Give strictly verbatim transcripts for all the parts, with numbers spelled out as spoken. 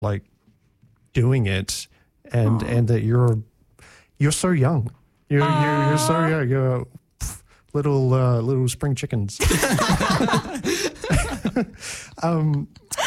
like doing it, and and that you're you're so young. You're you're, you're so young. You're pff, little uh, little spring chickens. um,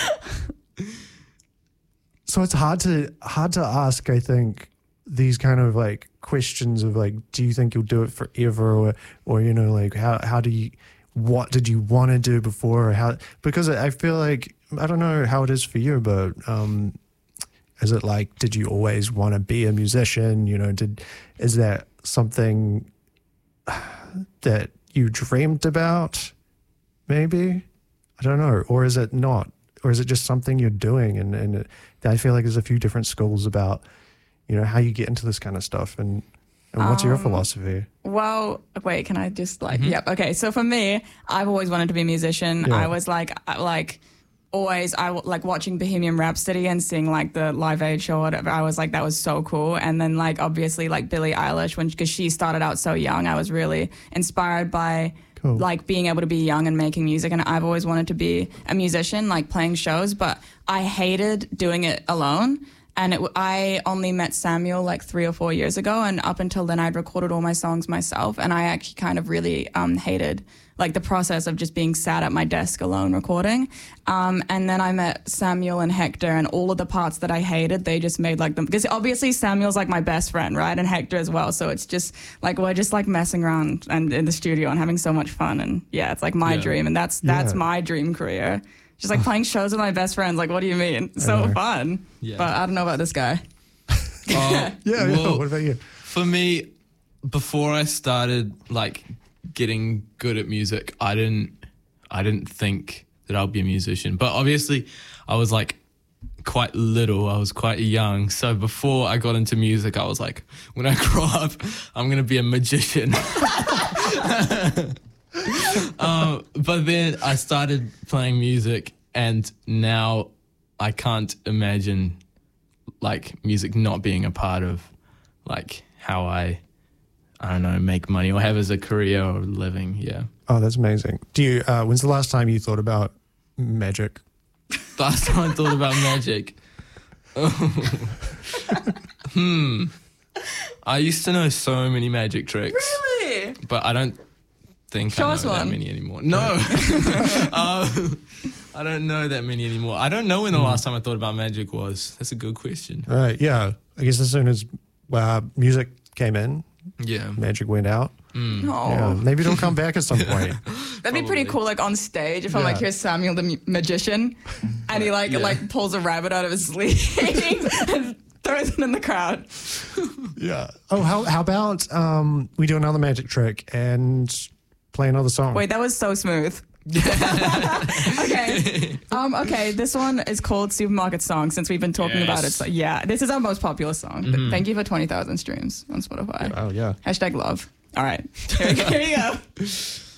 so it's hard to hard to ask, I think, these kind of like questions of like, do you think you'll do it forever, or or you know, like how how do you, what did you want to do before, or how, because I feel like, I don't know how it is for you, but um, is it like, did you always want to be a musician? You know, did is that something that you dreamed about? Maybe, I don't know, or is it not, or is it just something you're doing? And and it, I feel like there's a few different schools about, you know, how you get into this kind of stuff, and, and what's um, your philosophy? Well, wait, can I just like, mm-hmm. yep. Okay. So for me, I've always wanted to be a musician. Yeah. I was like, like always, I like watching Bohemian Rhapsody and seeing like the Live Aid show or whatever. I was like, that was so cool. And then like, obviously like Billie Eilish, when, cause she started out so young, I was really inspired by cool. like being able to be young and making music. And I've always wanted to be a musician, like playing shows, but I hated doing it alone. And it, I only met Samuel like three or four years ago. And up until then, I'd recorded all my songs myself. And I actually kind of really um, hated like the process of just being sat at my desk alone recording. Um, and then I met Samuel and Hector, and all of the parts that I hated, they just made like them. Because obviously Samuel's like my best friend, right? And Hector as well. So it's just like, we're just like messing around and in the studio and having so much fun. And yeah, it's like my yeah. dream. And that's that's yeah. my dream career. Just like playing shows with my best friends. Like, what do you mean? So fun. Yeah. But I don't know about this guy. Uh, yeah, well, yeah. What about you? For me, before I started like getting good at music, I didn't, I didn't think that I'd be a musician. But obviously, I was like quite little. I was quite young. So before I got into music, I was like, when I grow up, I'm gonna be a magician. um, but then I started playing music, and now I can't imagine like music not being a part of like how I, I don't know, make money or have as a career or living. Yeah. Oh, that's amazing. Do you? Uh, when's the last time you thought about magic? Last time I thought about magic. Oh. hmm. I used to know so many magic tricks. Really? But I don't think Show I know us that one. many anymore. No. um, I don't know that many anymore. I don't know when the last time I thought about magic was. That's a good question. All right. Yeah. I guess as soon as uh, music came in, yeah, magic went out. Mm. Oh. Yeah, maybe it'll come back at some point. That'd be pretty cool, like on stage, if yeah. I'm like, here's Samuel the mu- magician, and he like yeah. like pulls a rabbit out of his sleeve and throws it in the crowd. Yeah. Oh, how how about um, we do another magic trick and play another song? Wait, that was so smooth. okay. Um, okay, this one is called Supermarket Song, since we've been talking yes. about it. So yeah, this is our most popular song. Mm-hmm. Thank you for twenty thousand streams on Spotify. Oh, yeah. Hashtag love. All right. Here, here you go.